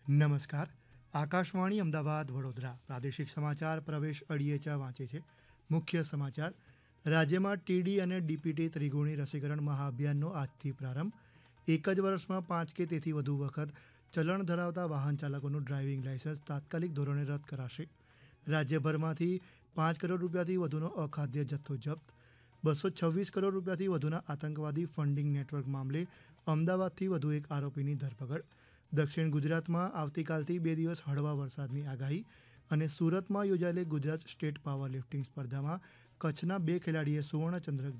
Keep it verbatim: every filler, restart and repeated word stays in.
નમસ્કાર. આકાશવાણી અમદાવાદ વડોદરા પ્રાદેશિક સમાચાર પ્રવેશ અડિયેચા વાંચે છે. મુખ્ય સમાચાર રાજ્યમાં ટીડી અને ડીપીટી ત્રિગુણી રસીકરણ મહાઅભિયાનનો આજથી પ્રારંભ. એક જ વર્ષમાં પાંચ કે તેથી વધુ વખત ચલણ ધરાવતા વાહન ચાલકોનું ડ્રાઇવિંગ લાયસન્સ તાત્કાલિક ધોરણે રદ કરાશે. રાજ્યભરમાંથી પાંચ કરોડ રૂપિયાથી વધુનો અખાદ્ય જથ્થો જપ્ત. બસો છવ્વીસ કરોડ રૂપિયાથી વધુના આતંકવાદી ફંડિંગ નેટવર્ક મામલે અમદાવાદથી વધુ એક આરોપીની ધરપકડ. દક્ષિણ ગુજરાતમાં આવતીકાલથી બે દિવસ હળવા વરસાદની આગાહી અને સુરતમાં યોજાયેલી ગુજરાત સ્ટેટ પાવર લિફ્ટિંગ સ્પર્ધામાં કચ્છના બે ખેલાડીએ સુવર્ણચંદ્રક